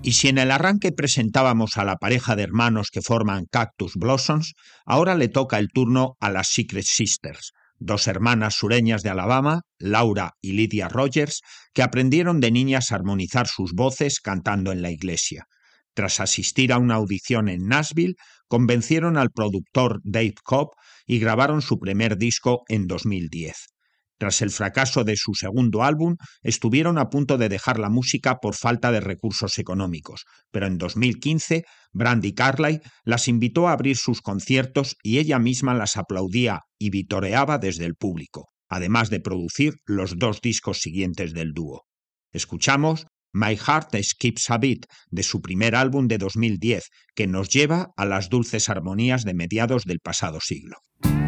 Y si en el arranque presentábamos a la pareja de hermanos que forman Cactus Blossoms, ahora le toca el turno a las Secret Sisters, dos hermanas sureñas de Alabama, Laura y Lydia Rogers, que aprendieron de niñas a armonizar sus voces cantando en la iglesia. Tras asistir a una audición en Nashville, convencieron al productor Dave Cobb y grabaron su primer disco en 2010. Tras el fracaso de su segundo álbum, estuvieron a punto de dejar la música por falta de recursos económicos, pero en 2015, Brandi Carlile las invitó a abrir sus conciertos y ella misma las aplaudía y vitoreaba desde el público, además de producir los dos discos siguientes del dúo. Escuchamos My Heart Skips a Beat, de su primer álbum de 2010, que nos lleva a las dulces armonías de mediados del pasado siglo.